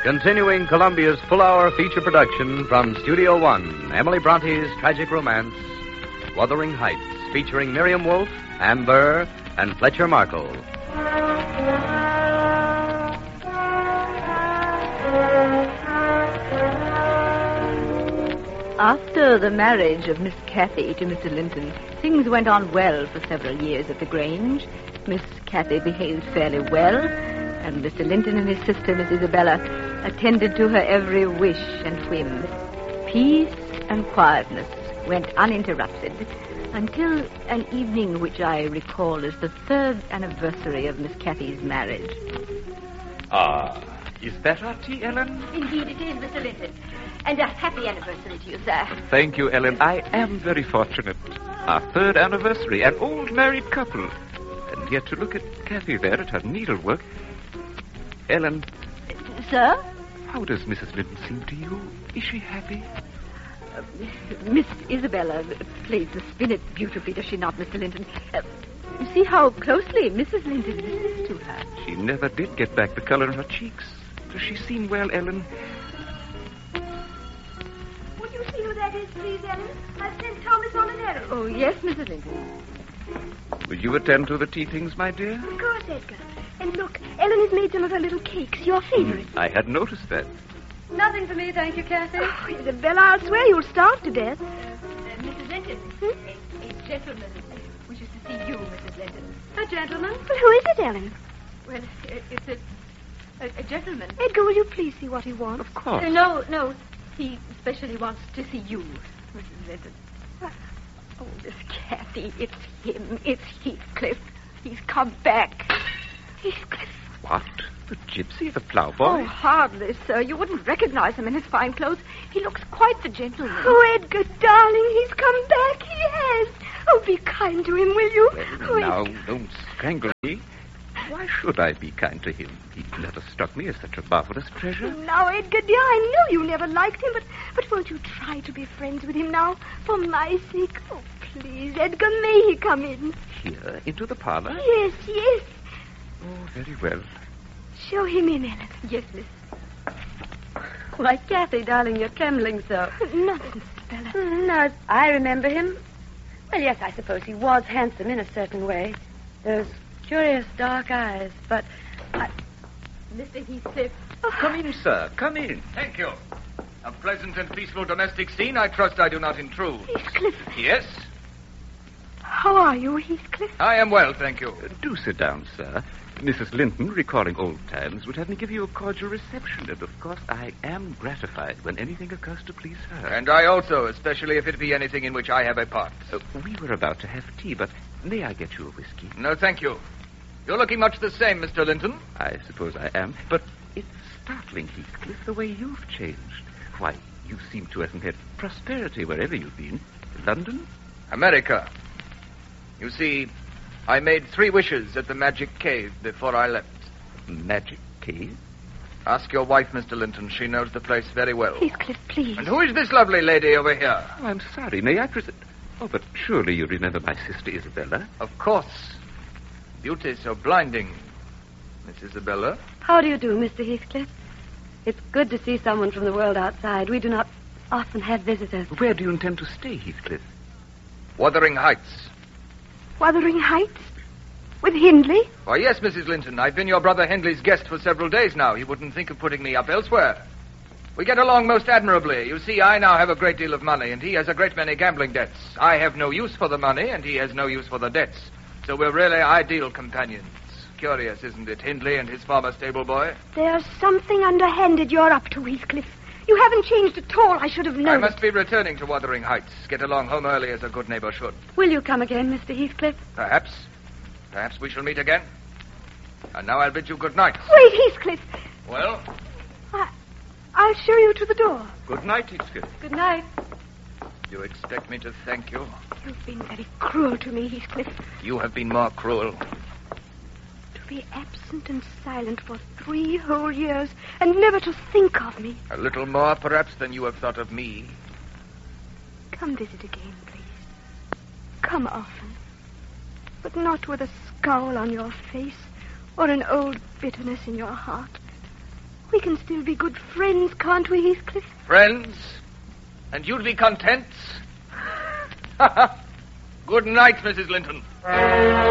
Continuing Columbia's full-hour feature production from Studio One, Emily Bronte's tragic romance, Wuthering Heights, featuring Miriam Wolfe, Ann Burr, and Fletcher Markle. After the marriage of Miss Cathy to Mr. Linton, things went on well for several years at the Grange. Miss Cathy behaved fairly well, and Mr. Linton and his sister, Miss Isabella, attended to her every wish and whim. Peace and quietness went uninterrupted until an evening which I recall as the 3rd anniversary of Miss Cathy's marriage. Is that our tea, Ellen? Indeed it is, Mr. Linton. And a happy anniversary to you, sir. Thank you, Ellen. I am very fortunate. Our 3rd anniversary, an old married couple. And yet to look at Cathy there at her needlework. Ellen. Sir? How does Mrs. Linton seem to you? Is she happy? Miss Isabella plays the spinet beautifully, does she not, Mr. Linton? You see how closely Mrs. Linton listens to her. She never did get back the color in her cheeks. Does she seem well, Ellen? Would you see who that is, please, Ellen? I've sent Thomas on an errand. Oh, yes, Mrs. Linton. Will you attend to the tea things, my dear? Of course, Edgar. And look, Ellen has made some of her little cakes, your favorite. I had noticed that. Nothing for me, thank you, Cathy. Oh, Isabella, I'll swear you'll starve to death. Mrs. Linton, a gentleman wishes to see you, Mrs. Linton. A gentleman? But who is it, Ellen? Well, it's a gentleman. Edgar, will you please see what he wants? Of course. No. He especially wants to see you, Mrs. Linton. Oh, Miss Cathy, it's him. It's Heathcliff. He's come back. Heathcliff. What? The gypsy, the ploughboy? Oh, hardly, sir. You wouldn't recognize him in his fine clothes. He looks quite the gentleman. Oh, Edgar, darling, he's come back. He has. Oh, be kind to him, will you? Well, now, don't strangle me. Why should I be kind to him? He never struck me as such a marvelous treasure. Now, Edgar, dear, I know you never liked him, but won't you try to be friends with him now? For my sake. Oh, please, Edgar, may he come in? Here, into the parlor? Yes. Oh, very well. Show him in, Ellen. Yes, miss. Why, Cathy, darling, you're trembling so. Nonsense, Isabella. No, I remember him. Well, yes, I suppose he was handsome in a certain way. Those curious dark eyes, but Mr. Heathcliff. Come in, sir. Come in. Thank you. A pleasant and peaceful domestic scene. I trust I do not intrude. Heathcliff. Yes? How are you, Heathcliff? I am well, thank you. Do sit down, sir. Mrs. Linton, recalling old times, would have me give you a cordial reception, and of course I am gratified when anything occurs to please her. And I also, especially if it be anything in which I have a part. We were about to have tea, but may I get you a whiskey? No, thank you. You're looking much the same, Mr. Linton. I suppose I am, but it's startling, Heathcliff, the way you've changed. Why, you seem to have had prosperity wherever you've been. London? America. You see, I made 3 wishes at the Magic Cave before I left. Magic Cave? Ask your wife, Mr. Linton. She knows the place very well. Heathcliff, please. And who is this lovely lady over here? Oh, I'm sorry. May I present... Oh, but surely you remember my sister Isabella? Of course. Beauty so blinding. Miss Isabella? how do you do, Mr. Heathcliff? It's good to see someone from the world outside. We do not often have visitors. Where do you intend to stay, Heathcliff? Wuthering Heights. Wuthering Heights? With Hindley? Why, yes, Mrs. Linton. I've been your brother Hindley's guest for several days now. He wouldn't think of putting me up elsewhere. We get along most admirably. You see, I now have a great deal of money, and he has a great many gambling debts. I have no use for the money, and he has no use for the debts. So we're really ideal companions. Curious, isn't it, Hindley and his former stable boy? There's something underhanded you're up to, Heathcliff. You haven't changed at all. I should have known. I must be returning to Wuthering Heights. Get along home early as a good neighbor should. Will you come again, Mr. Heathcliff? Perhaps. Perhaps we shall meet again. And now I'll bid you good night. Wait, Heathcliff. Well? I'll show you to the door. Good night, Heathcliff. Good night. You expect me to thank you? You've been very cruel to me, Heathcliff. You have been more cruel. To be absent and silent for 3 whole years and never to think of me. A little more, perhaps, than you have thought of me. Come visit again, please. Come often. But not with a scowl on your face or an old bitterness in your heart. We can still be good friends, can't we, Heathcliff? Friends? And you'd be content? Good night, Mrs. Linton.